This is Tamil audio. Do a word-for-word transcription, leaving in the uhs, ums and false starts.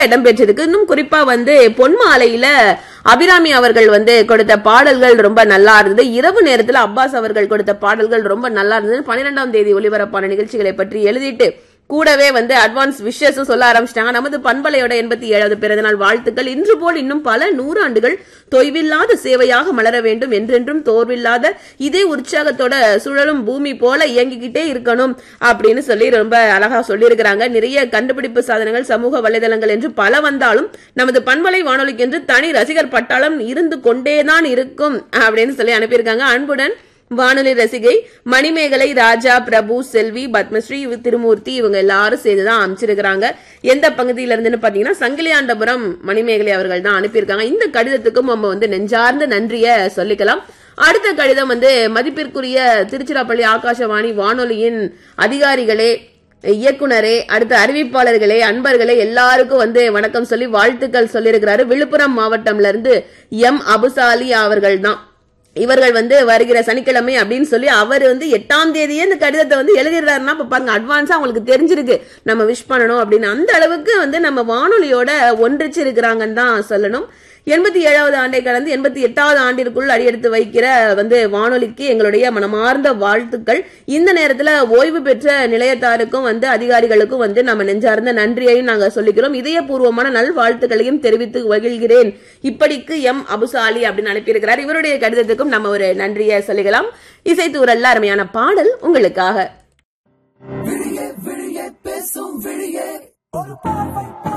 இடம்பெற்றிருக்கு. இன்னும் குறிப்பா வந்து பொன்மாலையில அபிராமி அவர்கள் வந்து கொடுத்த பாடல்கள் ரொம்ப நல்லா இருந்தது. இரவு நேரத்துல அப்பாஸ் அவர்கள் கொடுத்த பாடல்கள் ரொம்ப நல்லா இருந்தது. பன்னிரெண்டாம் தேதி ஒளிபரப்பான நிகழ்ச்சிகளை பற்றி எழுதிட்டு கூடவே வந்து அட்வான்ஸ் விஷஸ் சொல்ல ஆரம்பிச்சிட்டாங்க. நமது பண்பலையோட எண்பத்தி ஏழாவது பிறந்தநாள் வாழ்த்துக்கள். இன்று போல் இன்னும் பல நூறாண்டுகள் தொய்வில்லாத சேவையாக மலர வேண்டும், என்றென்றும் தோர்வில்லாத இதே உற்சாகத்தோட சுழலும் பூமி போல இயங்கிக்கிட்டே இருக்கணும் அப்படின்னு சொல்லி ரொம்ப அழகா சொல்லியிருக்கிறாங்க. நிறைய கண்டுபிடிப்பு சாதனங்கள், சமூக வலைதளங்கள் என்று பல வந்தாலும் நமது பண்பலை வானொலிக்கு என்று தனி ரசிகர் பட்டாளம் இருந்து கொண்டேதான் இருக்கும் அப்படின்னு சொல்லி அனுப்பியிருக்காங்க. அன்புடன் வானொலி ரசிகை மணிமேகலை, ராஜா, பிரபு, செல்வி, பத்மஸ்ரீ, திருமூர்த்தி இவங்க எல்லாரும் சேர்ந்துதான் அமைச்சிருக்கிறாங்க. எந்த பகுதியில இருந்துன்னு பாத்தீங்கன்னா சங்கிலியாண்டபுரம் மணிமேகலை அவர்கள் தான் அனுப்பியிருக்காங்க. இந்த கடிதத்துக்கும் நம்ம வந்து நெஞ்சார்ந்த நன்றிய சொல்லிக்கலாம். அடுத்த கடிதம் வந்து மதிப்பிற்குரிய திருச்சிராப்பள்ளி ஆகாசவாணி வானொலியின் அதிகாரிகளே, இயக்குனரே, அடுத்த அறிவிப்பாளர்களே, அன்பர்களே எல்லாருக்கும் வந்து வணக்கம் சொல்லி வாழ்த்துக்கள் சொல்லியிருக்கிறாரு. விழுப்புரம் மாவட்டம்ல இருந்து எம் அபுசாலி அவர்கள் தான். இவர்கள் வந்து வருகிற சனிக்கிழமை அப்படின்னு சொல்லி அவர் வந்து எட்டாம் தேதியே இந்த கடிதத்தை வந்து எழுதிடுறாருன்னா பாருங்க, அட்வான்ஸா அவங்களுக்கு தெரிஞ்சிருக்கு நம்ம விஷ் பண்ணணும் அப்படின்னு. அந்த அளவுக்கு வந்து நம்ம வானொலியோட ஒன்றிச்சு இருக்கிறாங்கன்னு தான் சொல்லணும். எண்பத்தி ஏழாவது ஆண்டை கடந்து எண்பத்தி எட்டாவது ஆண்டிற்குள் அடியெடுத்து வைக்கிற வந்து வானொலிக்கு எங்களுடைய மனமார்ந்த வாழ்த்துக்கள். இந்த நேரத்துல ஓய்வு பெற்ற நிலையத்தாருக்கும் வந்து அதிகாரிகளுக்கும் வந்து நம்ம நெஞ்சார்ந்த நன்றியையும் நாங்க சொல்லிக்கிறோம். இதயபூர்வமான நல் வாழ்த்துக்களையும் தெரிவித்து மகிழ்கிறேன். இப்படிக்கு எம் அபுசாலி அப்படின்னு அனுப்பியிருக்கிறார். இவருடைய கடிதத்துக்கும் நம்ம ஒரு நன்றியை சொல்லிக்கலாம். இசைத்தூரல்ல அருமையான பாடல் உங்களுக்காக.